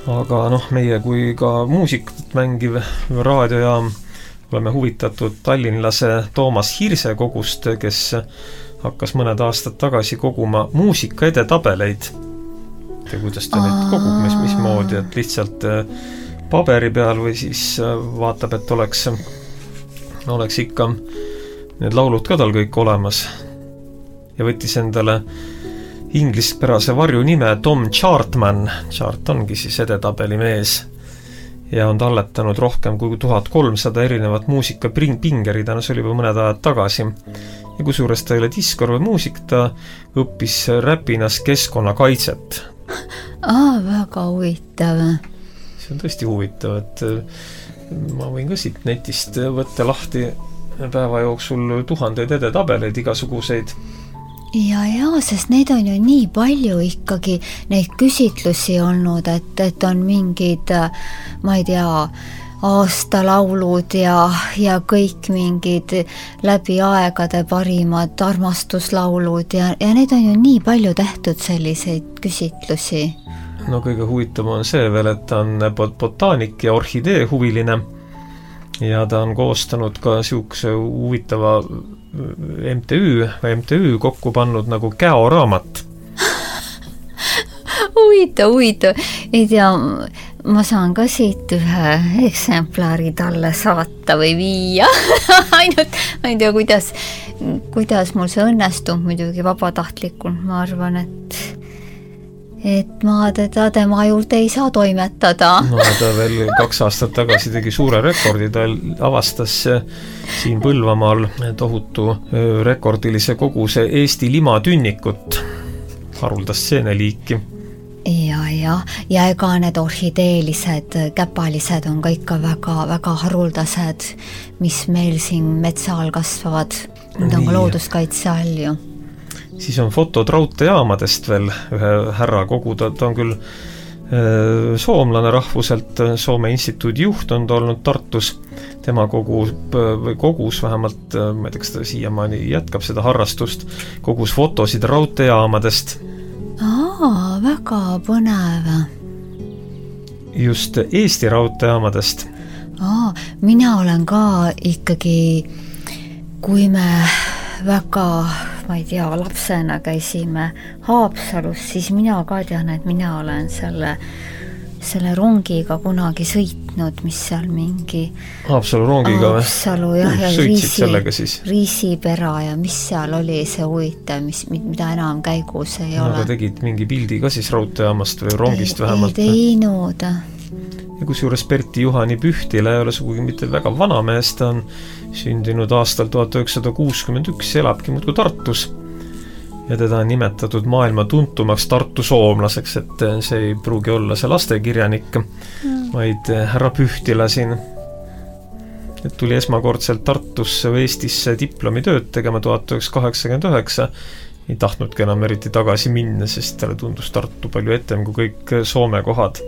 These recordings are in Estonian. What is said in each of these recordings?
Aga meie kui ka muusikat mängiv raadiojaam oleme huvitatud tallinlase Toomas Hirse kogust, kes hakkas mõned aastad tagasi koguma muusika edetabeleid. Ja kuidas ta neid kogub, mismoodi, et lihtsalt paberi peal või siis vaatab, et oleks ikka need laulud ka tal kõik olemas. Ja võttis endale inglispäärase varju nime Tom Chartman. Chart ongi siis edetabeli mees. Ja on talletanud rohkem kui 1300 erinevat muusikapingerid, see oli juba mõned ajad tagasi. Ja kusjuures ta ei ole diskor või muusik, ta õppis räpinas keskkonnakaitset. Väga huvitav. See on tõesti huvitav, et ma võin ka siit netist võtta lahti päeva jooksul 1000 edetabeleid igasuguseid. Ja, sest neid on ju nii palju ikkagi neid küsitlusi olnud, et on mingid, ma ei tea, aastalaulud ja kõik mingid läbi aegade parimad armastuslaulud ja neid on ju nii palju tehtud selliseid küsitlusi. No kõige huvitav on see veel, et ta on botaanik ja orhidee huviline ja ta on koostanud ka siukse huvitava MTÜ kokku pannud nagu käoraamat. Huvitav. Ei tea, ma saan ka siit ühe eksemplari talle saata või viia. Ainult, ma ei tea, kuidas mul see õnnestub muidugi vabatahtlikult. Ma arvan, et ma teda tema juurde ei saa toimetada. Ta veel 2 aastat tagasi tegi suure rekordi, ta avastas siin Põlvamaal tohutu rekordilise koguse Eesti limatünnikut, haruldast seeneliiki. Ja ega need orhideelised käpalised on ka ikka väga haruldased, mis meil siin metsa all kasvavad. Need on ka looduskaitse all ju. Siis on fotod raudteejaamadest veel ühe härra kogu, ta on küll soomlane rahvuselt, Soome instituudi juht on ta olnud Tartus, tema kogus vähemalt, ma ei tea, kas ta siiamaani jätkab seda harrastust, kogus fotosid raudteejaamadest. Väga põnev. Just Eesti raudteejaamadest. Mina olen ka ikkagi, kui me väga, ma ei tea, lapsena käisime Haapsalus, siis mina ka tean, et mina olen selle rongiga kunagi sõitnud, mis seal mingi Haapsalu rongiga või? Haapsalu, jah, ja Riisipera ja mis seal oli see huvitav, mida enam käigus ei ole. Aga tegid mingi pildi ka siis raudteejaamast või rongist vähemalt? Ei teinud. Ja kusjuures Pertti Juhani Pühtile ei ole sugugi mitte väga vana mees, ta on sündinud aastal 1961 ja elabki muudkui Tartus. Ja teda on nimetatud maailma tuntumaks Tartu soomlaseks, et see ei pruugi olla see lastekirjanik, vaid härra Pühtila siin. Et tuli esmakordselt Tartusse või Eestisse diplomitööd tegema 1989. Ei tahtnudki enam eriti tagasi minna, sest talle tundus Tartu palju etem kui kõik Soome kohad.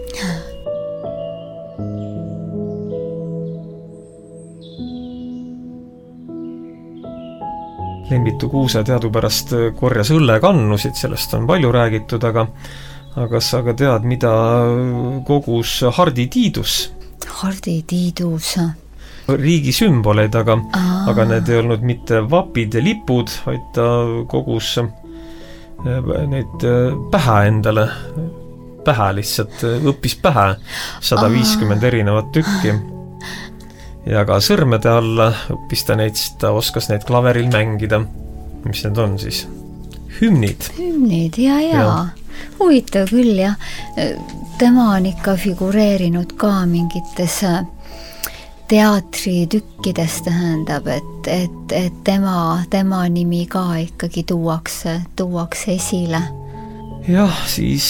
Lembitu Kuuse teadupärast korjas õllekannusid, sellest on palju räägitud, aga sa ka tead, mida kogus Hardi Tiidus? Hardi Tiidus? Riigi sümboleid, aga need ei olnud mitte vapid ja lipud, vaid ta kogus neid pähe endale, lihtsalt õppis pähe 150 erinevat tükki. Ja ka sõrmede alla õppis ta neid, ta oskas neid klaveril mängida. Mis need on siis? Hümnid. Hümnid, ja. Huvitav küll, jah. Tema on ikka figureerinud ka mingites teatritükkides, tähendab, et tema nimi ka ikkagi tuuakse esile. Jah, siis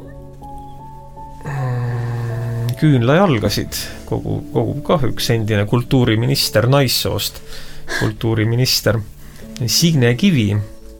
küünlajalgasid kogub ka üks endine kultuuriminister naissoost, kultuuriminister Signe Kivi.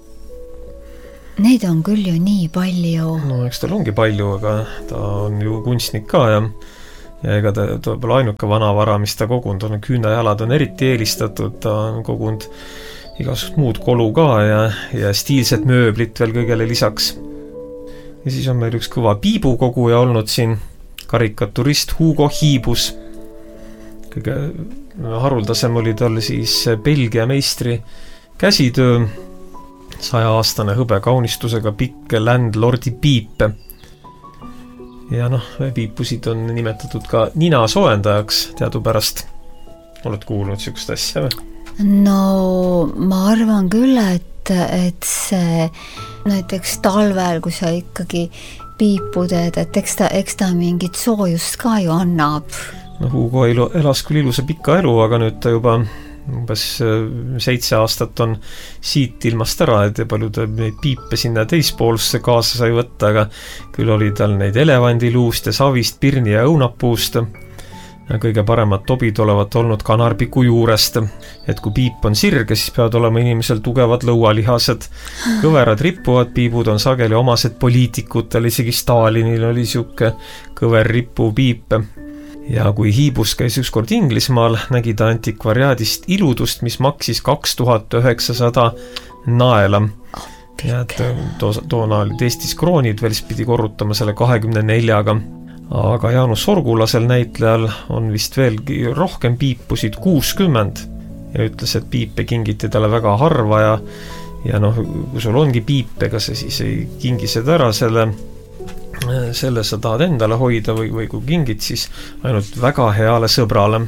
Neid on küll ju nii palju. No eks tal ongi palju, aga ta on ju kunstnik ka ja ega ta pole ainuke vanavara, mis ta kogunud on. Küünlajalad on eriti eelistatud, ta on kogunud igasugust muud kolu ka ja stiilset mööblit veel kõigele lisaks. Ja siis on meil üks kõva piibukoguja olnud siin karikaturist Hugo Hiibus. Kõige haruldasem oli tal siis Belgia meistri käsitöö, 100-aastane hõbekaunistusega pikk landlordi piip. Ja piipusid on nimetatud ka nina soojendajaks teadupärast. Oled kuulnud sükust asja või? No ma arvan küll, et see näiteks talvel, kui sa ikkagi piipu teed, et eks ta mingit soojust ka ju annab. Hugo elas küll ilusa pika elu, aga nüüd ta juba umbes 7 aastat on siit ilmast ära, et palju ta neid piipe sinna teispoolusse kaasa sai võtta, aga küll oli tal neid elevandiluust ja savist, pirni ja õunapuust. Kõige paremad tobid olevat olnud kanarpiku juurest, et kui piip on sirge, siis peavad olema inimesel tugevad lõualihased. Kõverad rippuvad piibud on sageli omased poliitikutel, isegi Stalinil oli siuke kõver rippuv piip. Ja kui Hiibus käis ükskord Inglismaal, nägi ta antikvariaadist iludust, mis maksis 2900 naela. Ja toona olid Eestis kroonid, veel pidi korrutama selle 24-ga. Aga Jaanus Sorgulasel näitlejal on vist veelgi rohkem piipusid, 60, ja ütles, et piipe kingiti talle väga harva ja kui sul ongi piip, ega sa siis ei kingi seda ära, selle sa tahad endale hoida või kui kingid, siis ainult väga heale sõbrale.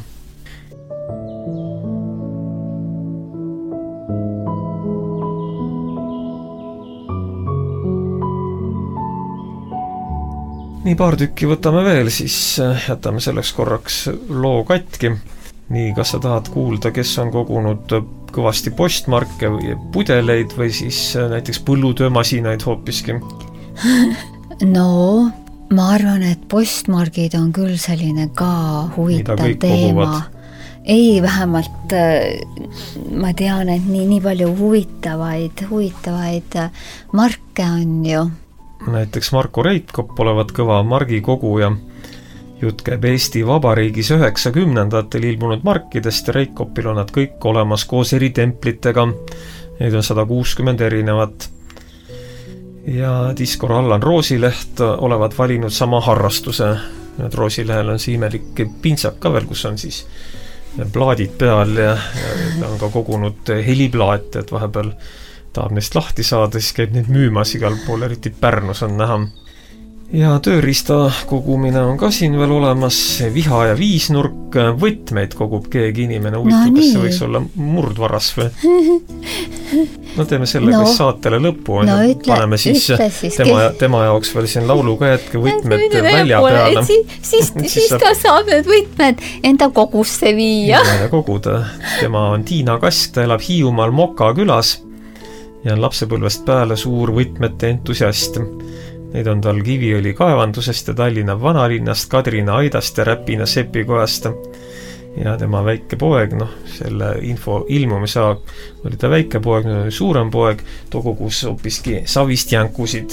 Nii paar tükki võtame veel, siis jätame selleks korraks loo katki. Nii, kas sa tahad kuulda, kes on kogunud kõvasti postmarke või pudeleid või siis näiteks põllutöömasinaid hoopiski? No, ma arvan, et postmargid on küll selline ka huvitav teema. Ei, vähemalt ma tean, et nii palju huvitavaid marke on ju. Näiteks Marko Reitkop olevat kõva margikogu ja jutt käib Eesti Vabariigis 90-ndatel ilmunud markidest ja Reitkopil on nad kõik olemas koos eri templitega. Neid on 160 erinevat. Ja diskor Allan Roosileht olevat valinud sama harrastuse. Roosilehel on see imelik pintsak ka veel, kus on siis plaadid peal ja on ka kogunud heliplaate, et vahepeal tahab neist lahti saada, siis käib neid müümas igal pool, eriti Pärnus on näha. Ja tööriista kogumine on ka siin veel olemas, viha ja viisnurk, võtmeid kogub keegi inimene, huvitav, kas see võiks olla murdvaras või? No teeme sellega saatele lõpu, paneme siis tema jaoks veel siin lauluga hetke võtmed välja peale. Siis ta saab need võtmed enda kogusse viia. Koguda. Tema on Tiina Kask, ta elab Hiiumaal Moka külas ja on lapsepõlvest peale suur võtmete entusiast. Neid on tal Kiviõli kaevandusest ja Tallinna vanalinnast, Kadrina Aidast ja Räpina Sepikojast. Ja tema väike poeg, selle info ilmumise oli ta väike poeg, nüüd oli suurem poeg, too kogus hoopiski savist jänkusid.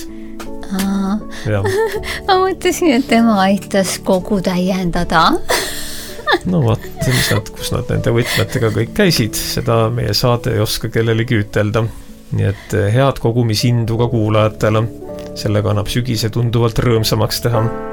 Ma mõtlesin, et tema aitas kogu täiendada. No vaat, kus nad nende võtmetega kõik käisid, seda meie saade ei oska kellelegi ütelda. Nii et head kogumisindu ka kuulajatele. Sellega annab sügise tunduvalt rõõmsamaks teha.